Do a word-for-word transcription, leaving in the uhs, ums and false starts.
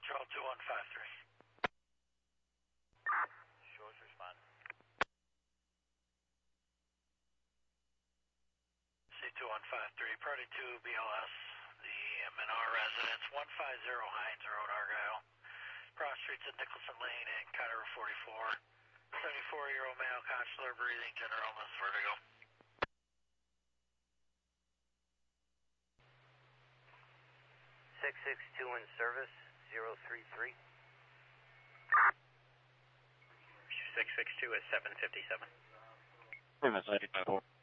Charles two one five three. Shores respond. C two one five three, Party two B L S, the M N R residence, one five zero Hines Road, Argyle. Cross streets at Nicholson Lane and Cotter forty-four. seventy-four-year-old male, consular, breathing, general illness, vertigo. six six two in service, zero three three. six six two at seven fifty-seven. Plymouth ninety-five four.